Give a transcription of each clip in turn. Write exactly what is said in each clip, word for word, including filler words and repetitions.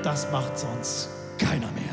das macht sonst keiner mehr.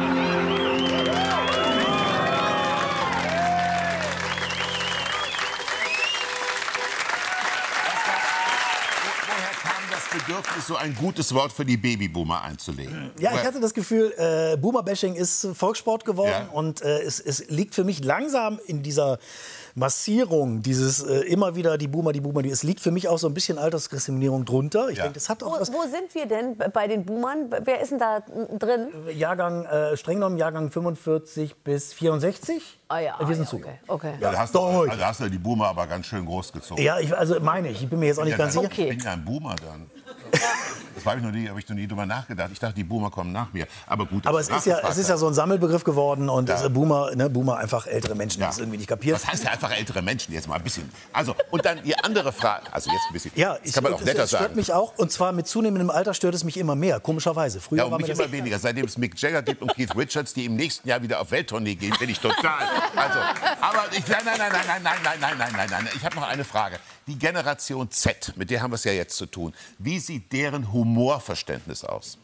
Bedürfnis, so ein gutes Wort für die Babyboomer einzulegen. Ja, ich hatte das Gefühl, äh, Boomer-Bashing ist Volkssport geworden ja. und äh, es, es liegt für mich langsam in dieser Massierung, dieses äh, immer wieder die Boomer, die Boomer, die, es liegt für mich auch so ein bisschen Altersdiskriminierung drunter. Ich ja. denke, das hat auch wo, was. Wo sind wir denn bei den Boomern? Wer ist denn da drin? Jahrgang, äh, streng genommen Jahrgang fünfundvierzig bis vierundsechzig. Ah ja, wir ah, sind ja, zu. Okay. okay. Ja, da hast, du, also hast du die Boomer aber ganz schön großgezogen. Ja, ich, also meine ich. Ich bin mir jetzt auch nicht ja, ganz sicher. Okay. Ich bin ja ein Boomer dann. Das habe ich noch nie, habe ich noch nie drüber nachgedacht. Ich dachte, die Boomer kommen nach mir. Aber gut. Aber es ist ja, es ist ja so ein Sammelbegriff geworden und ja. Boomer, ne, Boomer einfach ältere Menschen, die ja. das irgendwie nicht kapieren. Was heißt ja einfach ältere Menschen? Jetzt mal ein bisschen. Also und dann die andere Frage. Also jetzt ein bisschen. Ja, das kann man ich, auch netter das stört sagen. mich auch. Und zwar mit zunehmendem Alter stört es mich immer mehr. Komischerweise. Früher ja, und war mich mir immer das weniger. Seitdem es Mick Jagger gibt und Keith Richards, die im nächsten Jahr wieder auf Welttournee gehen, bin ich total. Also, aber ich, nein, nein, nein, nein, nein, nein, nein, nein, nein, nein. Ich habe noch eine Frage. Die Generation Z, mit der haben wir es ja jetzt zu tun. Wie sieht deren Humorverständnis aus?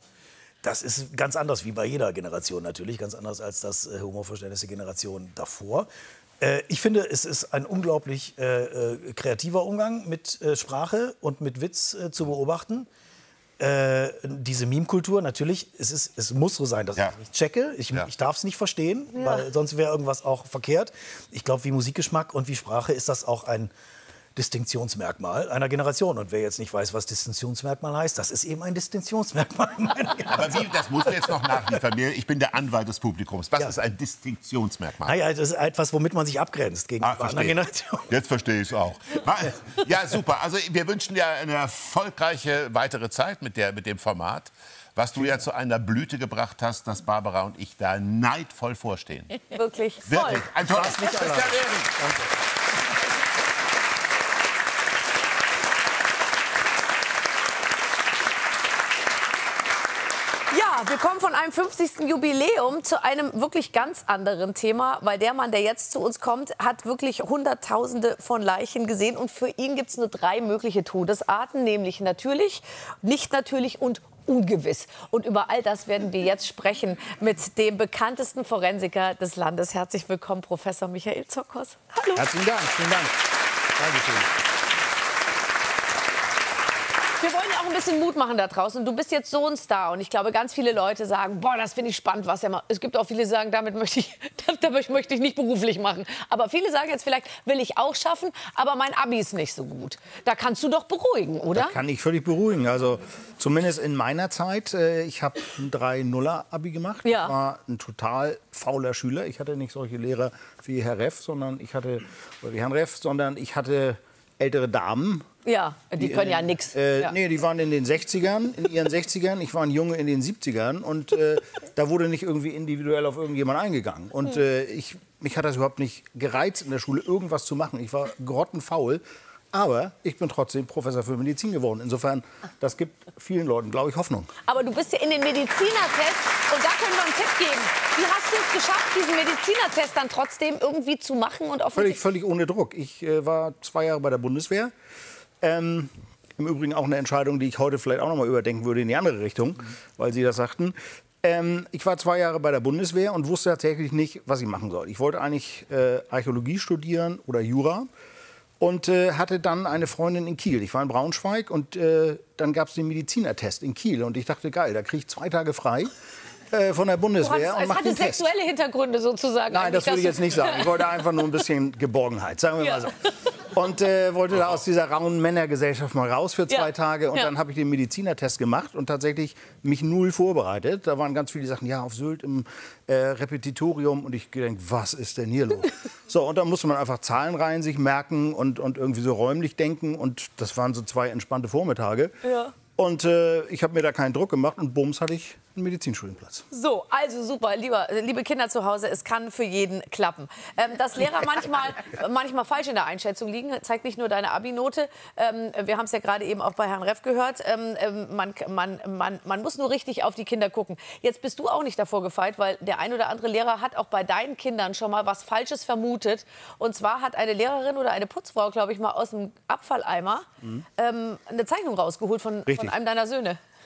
Das ist ganz anders wie bei jeder Generation natürlich, ganz anders als das äh, Humorverständnis der Generation davor. Äh, ich finde, es ist ein unglaublich äh, äh, kreativer Umgang mit äh, Sprache und mit Witz äh, zu beobachten. Äh, diese Meme-Kultur, natürlich, es, ist, es muss so sein, dass ja. ich es nicht checke. Ich, ja. ich darf es nicht verstehen, ja. weil sonst wäre irgendwas auch verkehrt. Ich glaube, wie Musikgeschmack und wie Sprache ist das auch ein Distinktionsmerkmal einer Generation. Und wer jetzt nicht weiß, was Distinktionsmerkmal heißt, das ist eben ein Distinktionsmerkmal. Aber wie, das musst du jetzt noch nachliefern. Ich bin der Anwalt des Publikums. Was ja. ist ein Distinktionsmerkmal? Naja, das ist etwas, womit man sich abgrenzt gegenüber ah, einer Generation. Jetzt verstehe ich es auch. Ja, super. Also wir wünschen dir eine erfolgreiche weitere Zeit mit, der, mit dem Format. Was du ja zu einer Blüte gebracht hast, dass Barbara und ich da neidvoll vorstehen. Wirklich voll. Wirklich. Ein tolles Christian Ehring. Wir kommen von einem fünfzigsten Jubiläum zu einem wirklich ganz anderen Thema, weil der Mann, der jetzt zu uns kommt, hat wirklich Hunderttausende von Leichen gesehen und für ihn gibt es nur drei mögliche Todesarten, nämlich natürlich, nicht natürlich und ungewiss. Und über all das werden wir jetzt sprechen mit dem bekanntesten Forensiker des Landes. Herzlich willkommen, Professor Michael Zokos. Hallo. Herzlichen Dank. Vielen Dank. Dankeschön. Wir wollen ja auch ein bisschen Mut machen da draußen. Du bist jetzt so ein Star und ich glaube, ganz viele Leute sagen, boah, das finde ich spannend, was er macht. Es gibt auch viele, die sagen, damit möchte ich, damit möchte ich nicht beruflich machen. Aber viele sagen jetzt vielleicht, will ich auch schaffen, aber mein Abi ist nicht so gut. Da kannst du doch beruhigen, oder? Da kann ich völlig beruhigen. Also zumindest in meiner Zeit. Äh, ich habe ein drei Nuller Abi gemacht. Ja. Ich war ein total fauler Schüler. Ich hatte nicht solche Lehrer wie Herr Reff, sondern ich hatte, oder wie Herrn Reff, sondern ich hatte ältere Damen. Ja, die können ja nichts. Äh, ja. Nee, die waren in den sechzigern, in ihren sechzigern. Ich war ein Junge in den siebzigern. Und äh, da wurde nicht irgendwie individuell auf irgendjemand eingegangen. Und äh, ich, mich hat das überhaupt nicht gereizt, in der Schule irgendwas zu machen. Ich war grottenfaul. Aber ich bin trotzdem Professor für Medizin geworden. Insofern, das gibt vielen Leuten, glaube ich, Hoffnung. Aber du bist ja in den Medizinertest und da können wir einen Tipp geben. Wie hast du es geschafft, diesen Medizinertest dann trotzdem irgendwie zu machen? Und völlig, völlig ohne Druck. Ich äh, war zwei Jahre bei der Bundeswehr. Ähm, Im Übrigen auch eine Entscheidung, die ich heute vielleicht auch noch mal überdenken würde in die andere Richtung, mhm. weil Sie das sagten. Ähm, ich war zwei Jahre bei der Bundeswehr und wusste tatsächlich nicht, was ich machen soll. Ich wollte eigentlich äh, Archäologie studieren oder Jura und äh, hatte dann eine Freundin in Kiel. Ich war in Braunschweig und äh, dann gab es den Medizinertest in Kiel und ich dachte, geil, da kriege ich zwei Tage frei. Äh, von der Bundeswehr. Hast, und macht es hatte sexuelle Hintergründe sozusagen. Nein, das würde ich jetzt nicht sagen. Ich wollte einfach nur ein bisschen Geborgenheit, sagen wir ja. mal so. Und äh, wollte da aus dieser rauen Männergesellschaft mal raus für zwei ja. Tage. Und ja. dann habe ich den Medizinertest gemacht und tatsächlich mich null vorbereitet. Da waren ganz viele Sachen, ja, auf Sylt im äh, Repetitorium. Und ich denke, was ist denn hier los? So, und dann musste man einfach Zahlenreihen sich merken und, und irgendwie so räumlich denken. Und das waren so zwei entspannte Vormittage. Ja. Und äh, ich habe mir da keinen Druck gemacht und bums hatte ich einen Medizinstudienplatz. So, also super, lieber, liebe Kinder zu Hause, es kann für jeden klappen. Ähm, dass Lehrer manchmal, manchmal falsch in der Einschätzung liegen, zeigt nicht nur deine Abi-Note. Ähm, wir haben es ja gerade eben auch bei Herrn Reff gehört. Ähm, man, man, man, man muss nur richtig auf die Kinder gucken. Jetzt bist du auch nicht davor gefeit, weil der ein oder andere Lehrer hat auch bei deinen Kindern schon mal was Falsches vermutet. Und zwar hat eine Lehrerin oder eine Putzfrau, glaube ich, mal aus dem Abfalleimer mhm. ähm, eine Zeichnung rausgeholt von, von einem deiner Söhne.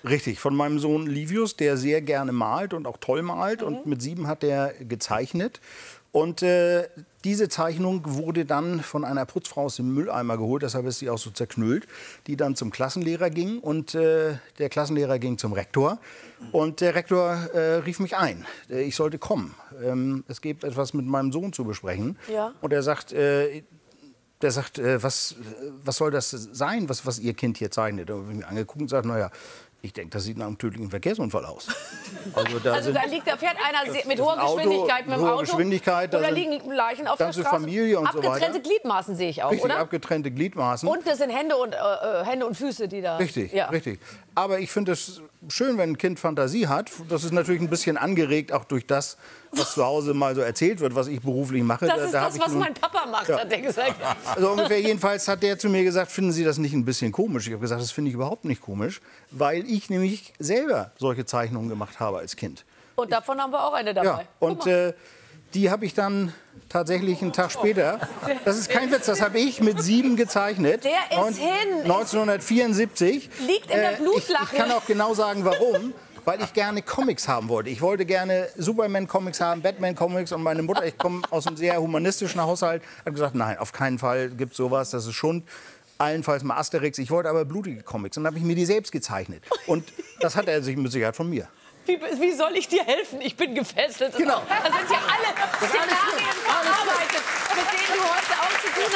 Richtig, von meinem Sohn Livius, der sehr gerne malt und auch toll malt. Mhm. Und mit sieben hat er gezeichnet. Und äh, diese Zeichnung wurde dann von einer Putzfrau aus dem Mülleimer geholt, deshalb ist sie auch so zerknüllt, die dann zum Klassenlehrer ging. Und äh, der Klassenlehrer ging zum Rektor. Und der Rektor äh, rief mich ein. Ich sollte kommen. Ähm, es gibt etwas mit meinem Sohn zu besprechen. Ja. Und er sagt... Äh, Der sagt, äh, was, was soll das sein, was, was Ihr Kind hier zeichnet? Und ich habe mich angeguckt und gesagt, naja, ich denke, das sieht nach einem tödlichen Verkehrsunfall aus. Also da, Also da liegt, da fährt einer mit hoher Auto, Geschwindigkeit mit dem hohe Auto. Geschwindigkeit, da oder sind liegen Leichen auf der ganze Straße. Familie und so Abgetrennte weiter. Gliedmaßen sehe ich auch, Richtig, oder? abgetrennte Gliedmaßen. Und das sind Hände und, äh, Hände und Füße, die da... Richtig, ja. richtig. Aber ich finde es schön, wenn ein Kind Fantasie hat. Das ist natürlich ein bisschen angeregt, auch durch das, was zu Hause mal so erzählt wird, was ich beruflich mache. Das Da- ist da hab das, ich was nun- mein Papa macht, Ja. hat er gesagt. Also ungefähr jedenfalls hat der zu mir gesagt, finden Sie das nicht ein bisschen komisch? Ich habe gesagt, das finde ich überhaupt nicht komisch, weil ich nämlich selber solche Zeichnungen gemacht habe als Kind. Und davon haben wir auch eine dabei. Ja, Guck und mal. äh, die habe ich dann tatsächlich einen Tag später, das ist kein Witz, das habe ich mit sieben gezeichnet. Der ist Neun- hin. neunzehnhundertvierundsiebzig. Liegt in der Äh, Blutlache. Ich, ich kann auch genau sagen, warum. Weil ich gerne Comics haben wollte. Ich wollte gerne Superman-Comics haben, Batman-Comics. Und meine Mutter, ich komme aus einem sehr humanistischen Haushalt, hat gesagt, nein, auf keinen Fall gibt es sowas, das ist Schund. Allenfalls mal Asterix. Ich wollte aber blutige Comics. Und dann habe ich mir die selbst gezeichnet. Und das hat er sich mit Sicherheit von mir. Wie, wie soll ich dir helfen? Ich bin gefesselt. Genau. Da sind ja alle Szenarien verarbeitet, mit denen du heute auch zu tun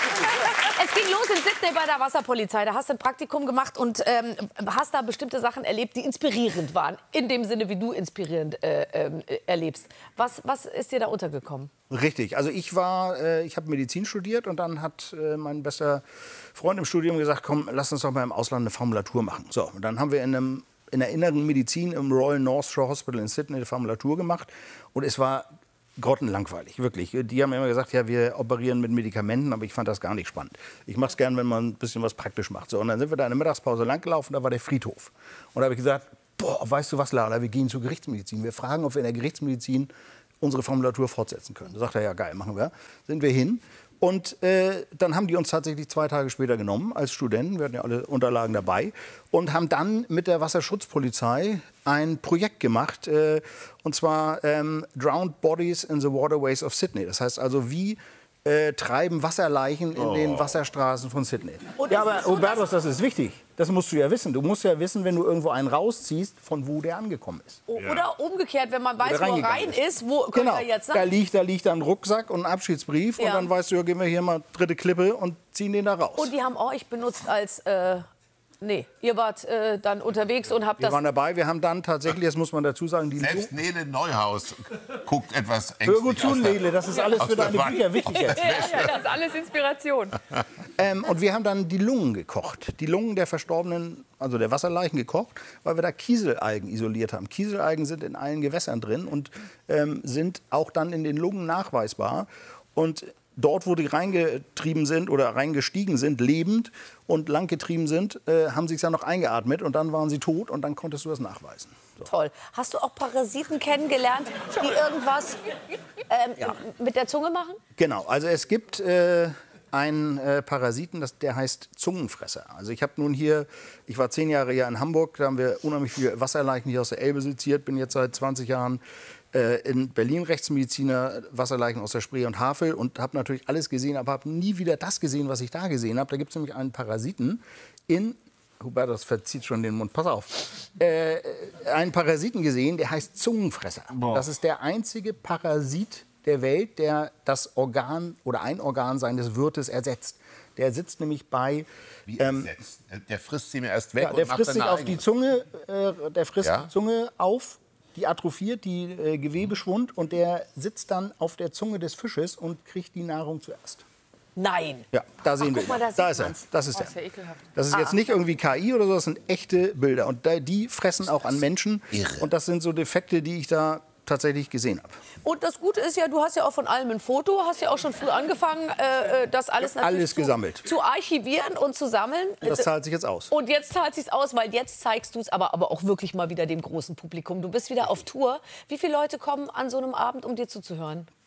hast. Es ging los in Sydney bei der Wasserpolizei. Da hast du ein Praktikum gemacht und ähm, hast da bestimmte Sachen erlebt, die inspirierend waren. In dem Sinne, wie du inspirierend äh, äh, erlebst. Was, was ist dir da untergekommen? Richtig. Also ich war, äh, ich habe Medizin studiert und dann hat äh, mein bester Freund im Studium gesagt, komm, lass uns doch mal im Ausland eine Formulatur machen. So, und dann haben wir in einem in der inneren Medizin im Royal North Shore Hospital in Sydney eine Formulatur gemacht und es war grottenlangweilig, wirklich. Die haben immer gesagt, ja, wir operieren mit Medikamenten, aber ich fand das gar nicht spannend. Ich mache es gern, wenn man ein bisschen was praktisch macht. So, und dann sind wir da in der Mittagspause langgelaufen, da war der Friedhof. Und da habe ich gesagt, boah, weißt du was, Lala, wir gehen zur Gerichtsmedizin. Wir fragen, ob wir in der Gerichtsmedizin unsere Formulatur fortsetzen können. Da sagt er, ja geil, machen wir. Sind wir hin. Und äh, dann haben die uns tatsächlich zwei Tage später genommen als Studenten, wir hatten ja alle Unterlagen dabei, und haben dann mit der Wasserschutzpolizei ein Projekt gemacht, äh, und zwar ähm, Drowned Bodies in the Waterways of Sydney. Das heißt also, wie äh, treiben Wasserleichen in den Wasserstraßen von Sydney. Und Ja, ist aber es so, Hubertus, das ist wichtig. Das musst du ja wissen. Du musst ja wissen, wenn du irgendwo einen rausziehst, von wo der angekommen ist. O- Oder umgekehrt, wenn man weiß, Oder wo er reingegangen rein ist. ist, wo könnte Genau, er jetzt da sein? liegt, da liegt dann ein Rucksack und ein Abschiedsbrief Ja. und dann weißt du, ja, gehen wir hier mal dritte Klippe und ziehen den da raus. Und die haben euch benutzt als... Äh, nee, ihr wart äh, dann unterwegs und habt Wir das... waren dabei, wir haben dann tatsächlich, das muss man dazu sagen, die Selbst Nele Neuhaus guckt etwas Hör gut ängstlich zu, aus der- Nele, das ist alles aus für der deine Wand. Bücher wichtig jetzt. Ja, ja, das ist alles Inspiration. Ähm, und wir haben dann die Lungen gekocht. Die Lungen der Verstorbenen, also der Wasserleichen gekocht, weil wir da Kieselalgen isoliert haben. Kieselalgen sind in allen Gewässern drin und ähm, sind auch dann in den Lungen nachweisbar. Und dort, wo die reingetrieben sind oder reingestiegen sind, lebend und langgetrieben sind, äh, haben sie es dann noch eingeatmet und dann waren sie tot und dann konntest du das nachweisen. So. Toll. Hast du auch Parasiten kennengelernt, die irgendwas ähm, mit der Zunge machen? Genau, also es gibt äh, einen äh, Parasiten, das, der heißt Zungenfresser. Also ich habe nun hier, ich war zehn Jahre hier in Hamburg, da haben wir unheimlich viele Wasserleichen hier aus der Elbe seziert, bin jetzt seit zwanzig Jahren äh, in Berlin Rechtsmediziner, Wasserleichen aus der Spree und Havel und habe natürlich alles gesehen, aber habe nie wieder das gesehen, was ich da gesehen habe. Da gibt es nämlich einen Parasiten in, Hubertus verzieht schon den Mund, pass auf, äh, einen Parasiten gesehen, der heißt Zungenfresser. Das ist der einzige Parasit der Welt, der das Organ oder ein Organ seines Wirtes ersetzt. Der sitzt nämlich bei... Wie ähm, ersetzt. Der frisst sie mir erst weg ja, und der macht frisst dann sich eine auf eigene. die Zunge, äh, der frisst Ja? die Zunge auf, die atrophiert, die äh, Gewebeschwund und der sitzt dann auf der Zunge des Fisches und kriegt die Nahrung zuerst. Nein. Ja, da sehen wir guck mal, ihn. da Da sieht ist er. man's. Das ist Das ist ja er. ekelhaft. Das ist jetzt nicht irgendwie K I oder so, das sind echte Bilder. Und da, die fressen auch an Menschen. irre. Und das sind so Defekte, die ich da tatsächlich gesehen habe. Und das Gute ist ja, du hast ja auch von allem ein Foto, hast ja auch schon früh angefangen, äh, äh, das alles natürlich Alles zu, gesammelt. zu archivieren und zu sammeln. Das zahlt sich jetzt aus. Und jetzt zahlt sich's aus, weil jetzt zeigst du es aber, aber auch wirklich mal wieder dem großen Publikum. Du bist wieder auf Tour. Wie viele Leute kommen an so einem Abend, um dir zuzuhören?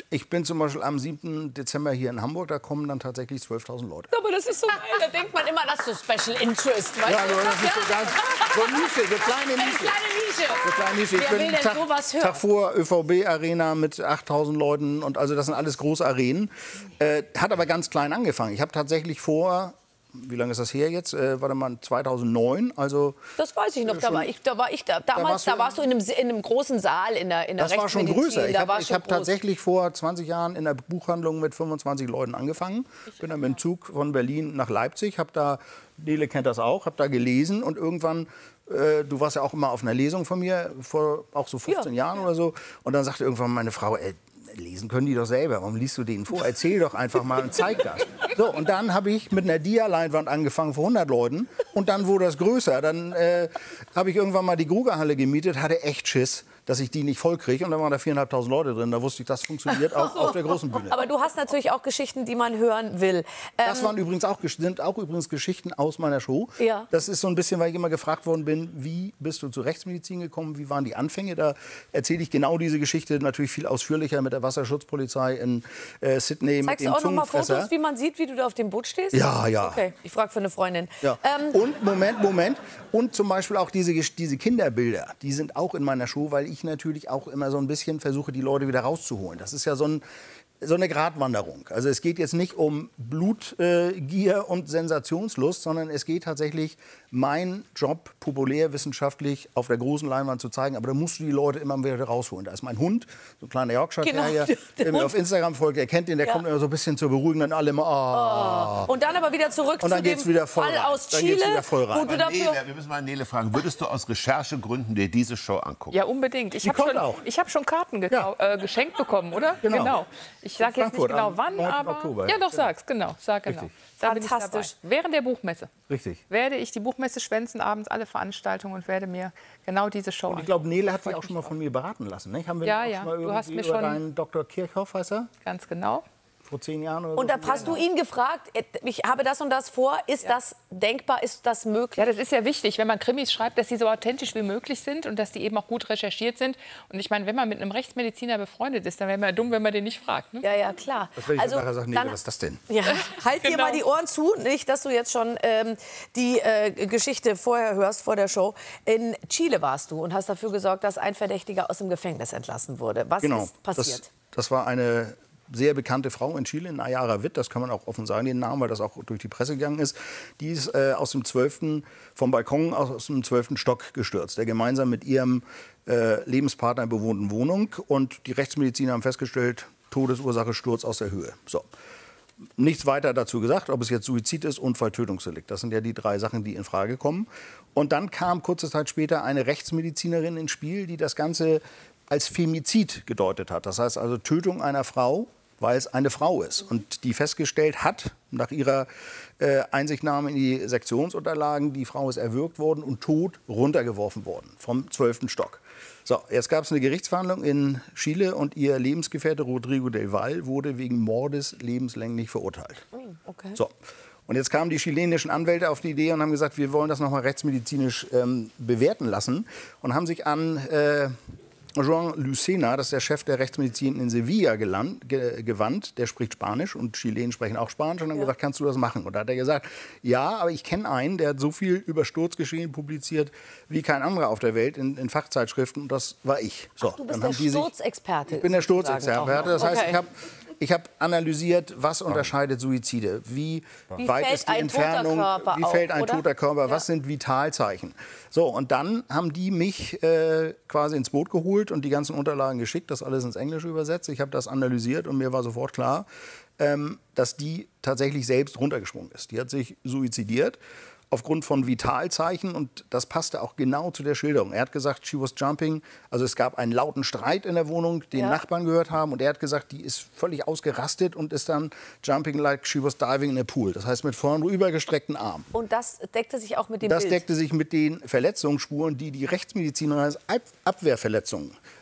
ich bin zum Beispiel am siebten Dezember hier in Hamburg, da kommen dann tatsächlich zwölftausend Leute. Aber das ist so geil, da denkt man immer, das ist so Special Interest. Weißt Ja, du? nur das ist so ganz so eine Nische, so kleine Eine Nische. kleine Nische. So kleine Nische. Ich Wer bin will denn Tag, sowas hören? Tag vor ÖVB-Arena mit achttausend Leuten und also das sind alles große Arenen. Äh, hat aber ganz klein angefangen. Ich habe tatsächlich vor, wie lange ist das her jetzt? Äh, warte mal, zweitausendneun, also... Das weiß ich noch, da war ich da. War ich da. Damals, warst du- da warst du in einem, in einem großen Saal in der, in der Das war schon Rechtsmedizin. größer. Ich Da habe war ich schon hab groß. tatsächlich vor zwanzig Jahren in der Buchhandlung mit fünfundzwanzig Leuten angefangen. Bin dann mit dem Zug von Berlin nach Leipzig, habe da, Nele kennt das auch, habe da gelesen und irgendwann, äh, du warst ja auch immer auf einer Lesung von mir, vor auch so fünfzehn Ja, Jahren oder so. Und dann sagte irgendwann meine Frau, ey, lesen können die doch selber. Warum liest du denen vor? Erzähl doch einfach mal und zeig das. So, und dann habe ich mit einer Dia-Leinwand angefangen vor hundert Leuten. Und dann wurde das größer. Dann äh, habe ich irgendwann mal die Grugerhalle gemietet, hatte echt Schiss, dass ich die nicht voll kriege. Und dann waren da viertausendfünfhundert Leute drin. Da wusste ich, das funktioniert auch auf der großen Bühne. Aber du hast natürlich auch Geschichten, die man hören will. Das Ähm, waren übrigens auch, sind auch übrigens Geschichten aus meiner Show. Ja. Das ist so ein bisschen, weil ich immer gefragt worden bin, wie bist du zur Rechtsmedizin gekommen, wie waren die Anfänge? Da erzähle ich genau diese Geschichte natürlich viel ausführlicher mit der Wasserschutzpolizei in äh, Sydney, mit zeigst du dem auch noch mal Zungenfresser. Fotos, wie man sieht, wie du da auf dem Boot stehst? Ja, ja. Okay, ich frage für eine Freundin. Ja. Ähm, Und, Moment, Moment. Und zum Beispiel auch diese, Gesch- diese Kinderbilder, die sind auch in meiner Show, weil ich natürlich auch immer so ein bisschen versuche, die Leute wieder rauszuholen. Das ist ja so, ein, so eine Gratwanderung. Also es geht jetzt nicht um Blutgier äh, Gier und Sensationslust, sondern es geht tatsächlich, mein Job populärwissenschaftlich auf der großen Leinwand zu zeigen. Aber da musst du die Leute immer wieder rausholen. Da ist mein Hund, so ein kleiner Yorkshire Genau, Terrier, der der mir Hund. auf Instagram folgt, der kennt den, der Ja. kommt immer so ein bisschen zu beruhigen, dann alle immer, ah. und dann aber wieder zurück Und dann zu geht's dem wieder voll Fall rein. aus Dann Chile, geht's wieder voll rein. wo du Aber dafür... Nele, wir müssen mal Nele fragen, würdest du aus Recherchegründen dir diese Show angucken? Ja, unbedingt. Ich Die habe kommt schon, auch. ich hab schon Karten Ja. gekau- äh, geschenkt bekommen, oder? Genau. Ich sage jetzt nicht Frankfurt genau am wann, neunten aber... Oktober. Ja, doch, sag's, genau. Sag genau. Richtig. Da bin ich Fantastisch. dabei. Während der Buchmesse Richtig. werde ich die Buchmesse schwänzen, abends alle Veranstaltungen und werde mir genau diese Show Und ich glaube, Nele hat sich auch schon mal von mir beraten lassen. Nicht? Haben wir Ja, auch ja. schon mal Du hast irgendwie mir über schon- deinen Doktor Kirchhoff, heißt er? Ganz genau. Vor zehn Jahren oder Und so. da hast du ihn gefragt, ich habe das und das vor, ist das denkbar, ist das möglich? Ja, das ist ja wichtig, wenn man Krimis schreibt, dass sie so authentisch wie möglich sind und dass die eben auch gut recherchiert sind. Und ich meine, wenn man mit einem Rechtsmediziner befreundet ist, dann wäre man ja dumm, wenn man den nicht fragt. Ne? Ja, ja, klar. Das werde ich also, nachher sagen, Nele, dann- was ist das denn? Ja, halt dir Genau. mal die Ohren zu, nicht, dass du jetzt schon ähm, die äh, Geschichte vorher hörst, vor der Show. In Chile warst du und hast dafür gesorgt, dass ein Verdächtiger aus dem Gefängnis entlassen wurde. Was Genau. ist passiert? Das, das war eine sehr bekannte Frau in Chile, Nayara Witt, das kann man auch offen sagen, den Namen, weil das auch durch die Presse gegangen ist. Die ist äh, aus dem zwölften vom Balkon aus dem zwölften Stock gestürzt, der gemeinsam mit ihrem äh, Lebenspartner in bewohnten Wohnung. Und die Rechtsmediziner haben festgestellt, Todesursache Sturz aus der Höhe. So. Nichts weiter dazu gesagt, ob es jetzt Suizid ist, Unfall, Tötungsdelikt. Das sind ja die drei Sachen, die in Frage kommen. Und dann kam kurze Zeit später eine Rechtsmedizinerin ins Spiel, die das Ganze als Femizid gedeutet hat. Das heißt also Tötung einer Frau, weil es eine Frau ist. Und die festgestellt hat, nach ihrer äh, Einsichtnahme in die Sektionsunterlagen, die Frau ist erwürgt worden und tot runtergeworfen worden vom zwölften Stock. So, jetzt gab es eine Gerichtsverhandlung in Chile und ihr Lebensgefährte Rodrigo del Val wurde wegen Mordes lebenslänglich verurteilt. Okay. So. Und jetzt kamen die chilenischen Anwälte auf die Idee und haben gesagt, wir wollen das noch mal rechtsmedizinisch ähm, bewerten lassen und haben sich an äh, Joan Lucena, das ist der Chef der Rechtsmedizin in Sevilla, geland, ge, gewandt. Der spricht Spanisch und Chilenen sprechen auch Spanisch. Und haben gesagt, kannst du das machen? Und da hat er gesagt, ja, aber ich kenne einen, der hat so viel über Sturzgeschehen publiziert wie kein anderer auf der Welt in, in Fachzeitschriften. Und das war ich. So, Du bist dann haben der die sich- Sturzexperte. Ich bin der sozusagen Sturzexperte. auch noch. Das heißt, Okay. ich habe ich hab analysiert, was unterscheidet Suizide. Wie, Wie weit fällt ist die ein toter Entfernung? Körper Wie fällt auf, ein oder? toter Körper? Ja. Was sind Vitalzeichen? So, und dann haben die mich äh, quasi ins Boot geholt und die ganzen Unterlagen geschickt, das alles ins Englische übersetzt. Ich habe das analysiert und mir war sofort klar, ähm, dass die tatsächlich selbst runtergesprungen ist. Die hat sich suizidiert aufgrund von Vitalzeichen und das passte auch genau zu der Schilderung. Er hat gesagt, she was jumping, also es gab einen lauten Streit in der Wohnung, den Ja. Nachbarn gehört haben und er hat gesagt, die ist völlig ausgerastet und ist dann jumping like she was diving in a pool. Das heißt mit vorn übergestreckten Armen. Und das deckte sich auch mit dem Das Bild. deckte sich mit den Verletzungsspuren, die die Rechtsmediziner als Ab- Abwehrverletzungen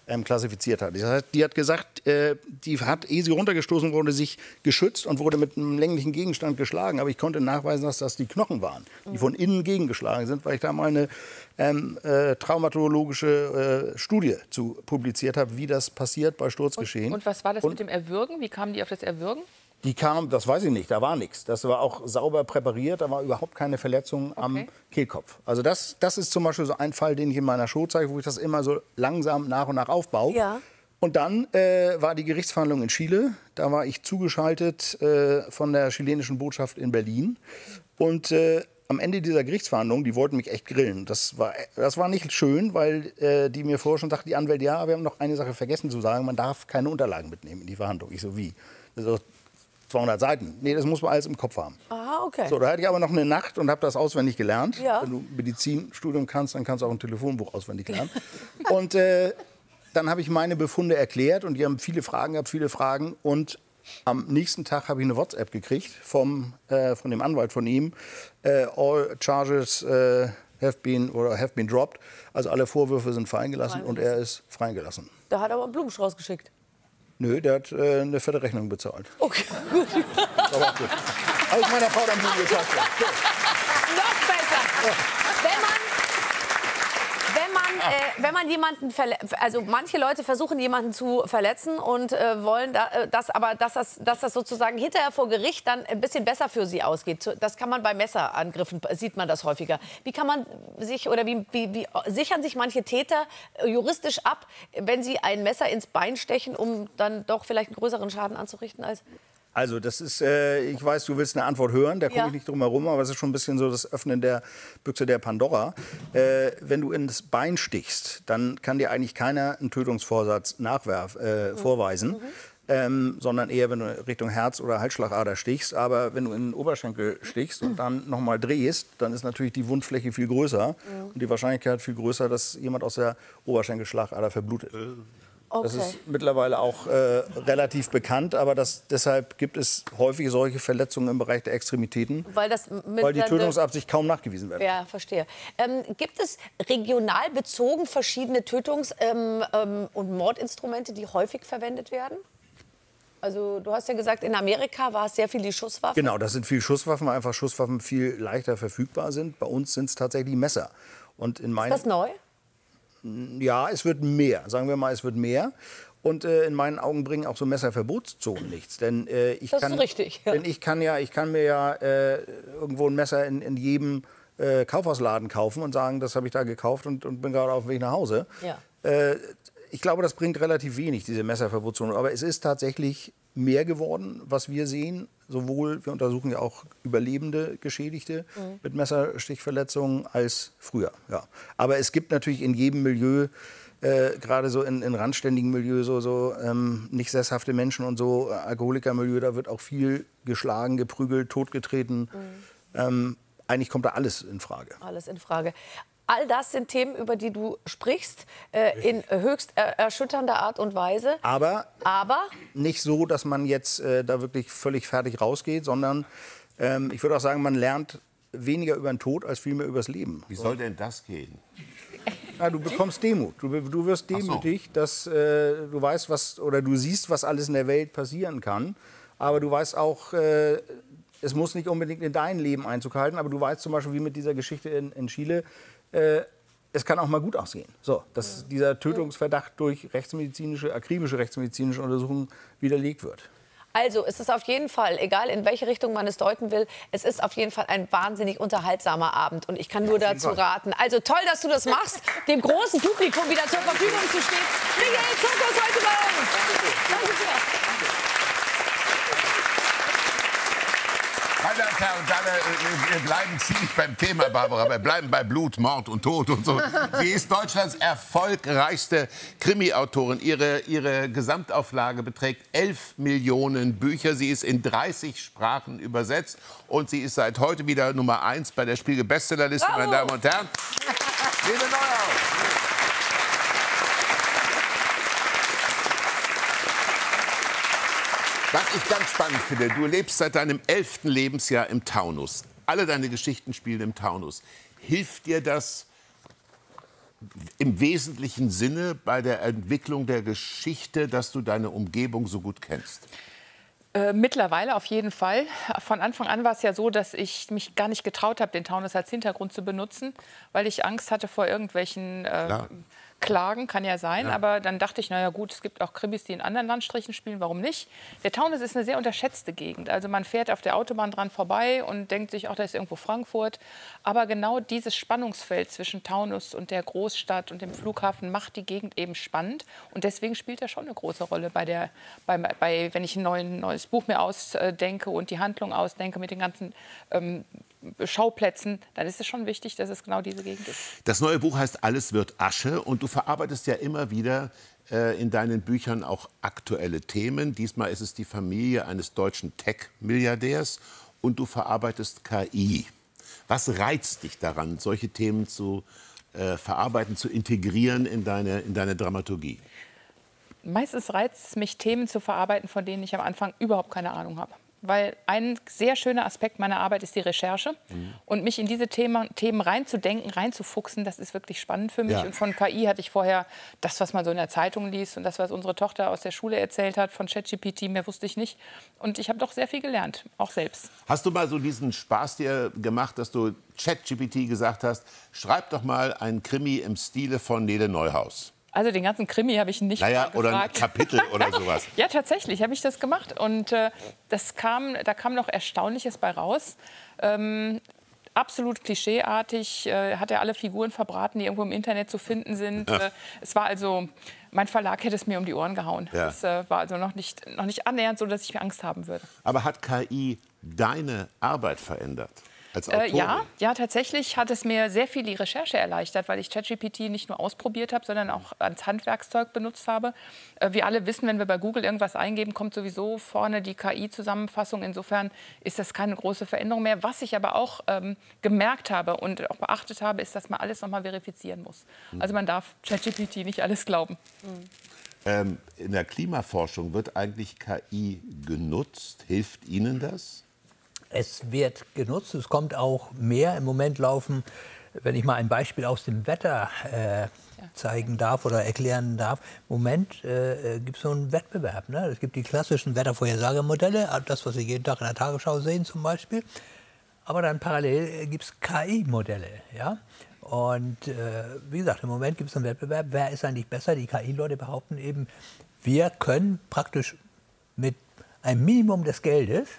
ähm, klassifiziert hat. Das heißt, die hat gesagt, äh, die hat, ehe sie runtergestoßen wurde, sich geschützt und wurde mit einem länglichen Gegenstand geschlagen. Aber ich konnte nachweisen, dass das die Knochen waren, die von innen gegengeschlagen sind, weil ich da mal eine ähm, äh, traumatologische äh, Studie zu publiziert habe, wie das passiert bei Sturzgeschehen. Und, und was war das und, mit dem Erwürgen? Wie kamen die auf das Erwürgen? Die kam, das weiß ich nicht, da war nichts. Das war auch sauber präpariert, da war überhaupt keine Verletzung Okay. am Kehlkopf. Also das, das ist zum Beispiel so ein Fall, den ich in meiner Show zeige, wo ich das immer so langsam nach und nach aufbaue. Ja. Und dann äh, war die Gerichtsverhandlung in Chile. Da war ich zugeschaltet äh, von der chilenischen Botschaft in Berlin. Und äh, am Ende dieser Gerichtsverhandlung, die wollten mich echt grillen. Das war, das war nicht schön, weil äh, die mir vorher schon sagten, die Anwälte, ja, wir haben noch eine Sache vergessen zu sagen, man darf keine Unterlagen mitnehmen in die Verhandlung. Ich so, wie? Das ist doch zweihundert Seiten. Nee, das muss man alles im Kopf haben. Aha, okay. So, da hatte ich aber noch eine Nacht und habe das auswendig gelernt. Ja. Wenn du Medizinstudium kannst, dann kannst du auch ein Telefonbuch auswendig lernen. Und äh, dann habe ich meine Befunde erklärt und die haben viele Fragen gehabt, viele Fragen. Und am nächsten Tag habe ich eine WhatsApp gekriegt vom, äh, von dem Anwalt von ihm. Äh, all charges äh, have been oder have been dropped. Also alle Vorwürfe sind fallen gelassen und er ist freigelassen. Da hat er aber einen Blumenstrauß geschickt. Nö, der hat äh, eine fette Rechnung bezahlt. Okay, gut. Aber auch gut. Habe ich meiner Frau dann Blumen gekauft. So. Noch besser. Wenn man, wenn man, äh, wenn man jemanden verle also manche Leute versuchen jemanden zu verletzen und äh, wollen da, äh, das aber dass das, dass das sozusagen hinterher vor Gericht dann ein bisschen besser für sie ausgeht. Das kann man bei Messerangriffen sieht man das häufiger. Wie kann man sich oder wie, wie, wie sichern sich manche Täter äh, juristisch ab, wenn sie ein Messer ins Bein stechen, um dann doch vielleicht einen größeren Schaden anzurichten als Also das ist, äh, ich weiß, du willst eine Antwort hören, da komme Ja. ich nicht drum herum, aber es ist schon ein bisschen so das Öffnen der Büchse der Pandora. Äh, wenn du ins Bein stichst, dann kann dir eigentlich keiner einen Tötungsvorsatz nachwerf, äh, Mhm. vorweisen, Mhm. ähm, sondern eher, wenn du Richtung Herz- oder Halsschlagader stichst. Aber wenn du in den Oberschenkel stichst und dann nochmal drehst, dann ist natürlich die Wundfläche viel größer Mhm. und die Wahrscheinlichkeit viel größer, dass jemand aus der Oberschenkelschlagader verblutet. Das Okay. ist mittlerweile auch äh, relativ bekannt, aber das, deshalb gibt es häufig solche Verletzungen im Bereich der Extremitäten, weil das mit weil die dann- Tötungsabsicht kaum nachgewiesen wird. Ja, verstehe. Ähm, gibt es regional bezogen verschiedene Tötungs- ähm, ähm, und Mordinstrumente, die häufig verwendet werden? Also du hast ja gesagt, in Amerika war es sehr viel die Schusswaffe. Genau, das sind viel Schusswaffen, weil einfach Schusswaffen viel leichter verfügbar sind. Bei uns sind es tatsächlich Messer. Und in Ist meinen, das neu? ja, es wird mehr. Sagen wir mal, es wird mehr. Und äh, in meinen Augen bringen auch so Messerverbotszonen nichts. Denn äh, ich Das ist kann, richtig, ja. Denn ich kann ja, ich kann mir ja äh, irgendwo ein Messer in, in jedem äh, Kaufhausladen kaufen und sagen, das habe ich da gekauft und, und bin gerade auf dem Weg nach Hause. Ja. Äh, ich glaube, das bringt relativ wenig, diese Messerverbotszone. Aber es ist tatsächlich mehr geworden, was wir sehen. Sowohl, wir untersuchen ja auch überlebende Geschädigte Mhm. mit Messerstichverletzungen als früher. Ja. Aber es gibt natürlich in jedem Milieu, äh, gerade so in, in randständigen Milieu, so, so ähm, nicht sesshafte Menschen und so, äh, Alkoholikermilieu, da wird auch viel geschlagen, geprügelt, totgetreten. Mhm. Ähm, eigentlich kommt da alles in Frage. Alles in Frage. All das sind Themen, über die du sprichst, äh, in höchst er erschütternder Art und Weise. Aber, Aber nicht so, dass man jetzt äh, da wirklich völlig fertig rausgeht, sondern ähm, ich würde auch sagen, man lernt weniger über den Tod als vielmehr über das Leben. Wie soll denn das gehen? Ja, du bekommst Demut. Du, du wirst Ach so. demütig, dass äh, du weißt, was oder du siehst, was alles in der Welt passieren kann. Aber du weißt auch, äh, es muss nicht unbedingt in dein Leben Einzug halten. Aber du weißt zum Beispiel, wie mit dieser Geschichte in, in Chile, äh, es kann auch mal gut aussehen. So, dass dieser Tötungsverdacht durch rechtsmedizinische, akribische rechtsmedizinische Untersuchungen widerlegt wird. also es ist auf jeden Fall, egal in welche Richtung man es deuten will, es ist auf jeden Fall ein wahnsinnig unterhaltsamer Abend. Und ich kann nur dazu raten. Also toll, dass du das machst, dem großen Publikum wieder zur Verfügung zu stehen. Michael Zucker ist heute bei uns. Danke sehr. Meine Damen und Herren, da, äh, wir bleiben ziemlich beim Thema, Barbara. Wir bleiben bei Blut, Mord und Tod und so. Sie ist Deutschlands erfolgreichste Krimi-Autorin. Ihre, ihre Gesamtauflage beträgt elf Millionen Bücher. Sie ist in dreißig Sprachen übersetzt. Und sie ist seit heute wieder Nummer eins bei der Spiegel-Bestsellerliste, meine Damen und Herren. Lene Neuhaus. Was ich ganz spannend finde, du lebst seit deinem elften Lebensjahr im Taunus. Alle deine Geschichten spielen im Taunus. Hilft dir das, im wesentlichen Sinne bei der Entwicklung der Geschichte, dass du deine Umgebung so gut kennst? Äh, mittlerweile auf jeden Fall. Von Anfang an war es ja so, dass ich mich gar nicht getraut habe, den Taunus als Hintergrund zu benutzen, weil ich Angst hatte vor irgendwelchen äh, Klagen, kann ja sein. Ja. Aber dann dachte ich, naja gut, es gibt auch Krimis, die in anderen Landstrichen spielen, warum nicht? Der Taunus ist eine sehr unterschätzte Gegend. Also man fährt auf der Autobahn dran vorbei und denkt sich, ach, da ist irgendwo Frankfurt. Aber genau dieses Spannungsfeld zwischen Taunus und der Großstadt und dem Flughafen macht die Gegend eben spannend. Und deswegen spielt er schon eine große Rolle bei der, bei, bei, wenn ich ein neuen, neues Buch mir ausdenke und die Handlung ausdenke mit den ganzen ähm, Schauplätzen, dann ist es schon wichtig, dass es genau diese Gegend ist. Das neue Buch heißt Alles wird Asche und du verarbeitest ja immer wieder äh, in deinen Büchern auch aktuelle Themen. Diesmal ist es die Familie eines deutschen Tech-Milliardärs und du verarbeitest K I. Was reizt dich daran, solche Themen zu äh, verarbeiten, zu integrieren in deine, in deine Dramaturgie? Meistens reizt es mich, Themen zu verarbeiten, von denen ich am Anfang überhaupt keine Ahnung habe. Weil ein sehr schöner Aspekt meiner Arbeit ist die Recherche. Mhm. Und mich in diese Themen, Themen reinzudenken, reinzufuchsen, das ist wirklich spannend für mich. Ja. Und von K I hatte ich vorher das, was man so in der Zeitung liest und das, was unsere Tochter aus der Schule erzählt hat, von ChatGPT, mehr wusste ich nicht. Und ich habe doch sehr viel gelernt, auch selbst. Hast du mal so diesen Spaß dir gemacht, dass du ChatGPT gesagt hast, schreib doch mal einen Krimi im Stile von Nele Neuhaus? Also den ganzen Krimi habe ich nicht naja, gefragt. Oder ein Kapitel oder sowas. Ja, tatsächlich habe ich das gemacht. Und äh, das kam, da kam noch Erstaunliches bei raus. Ähm, absolut klischeeartig, äh, hat er alle Figuren verbraten, die irgendwo im Internet zu finden sind. Ja. Äh, es war also, mein Verlag hätte es mir um die Ohren gehauen. Ja. Es äh, war also noch nicht, noch nicht annähernd so, dass ich mir Angst haben würde. Aber hat K I deine Arbeit verändert? Als äh, ja, ja, tatsächlich hat es mir sehr viel die Recherche erleichtert, weil ich ChatGPT nicht nur ausprobiert habe, sondern auch als Handwerkszeug benutzt habe. Äh, wir alle wissen, wenn wir bei Google irgendwas eingeben, kommt sowieso vorne die K I-Zusammenfassung. Insofern ist das keine große Veränderung mehr. Was ich aber auch ähm, gemerkt habe und auch beachtet habe, ist, dass man alles noch mal verifizieren muss. Mhm. Also man darf ChatGPT nicht alles glauben. Mhm. Ähm, in der Klimaforschung wird eigentlich K I genutzt. Hilft Ihnen das? Es wird genutzt, es kommt auch mehr. Im Moment laufen, wenn ich mal ein Beispiel aus dem Wetter äh, zeigen darf oder erklären darf, im Moment äh, gibt es so einen Wettbewerb. Ne? Es gibt die klassischen Wettervorhersagemodelle, das, was Sie jeden Tag in der Tagesschau sehen zum Beispiel. Aber dann parallel gibt es K I-Modelle. Ja? Und äh, wie gesagt, im Moment gibt es einen Wettbewerb. Wer ist eigentlich besser? Die K I-Leute behaupten eben, wir können praktisch mit ein Minimum des Geldes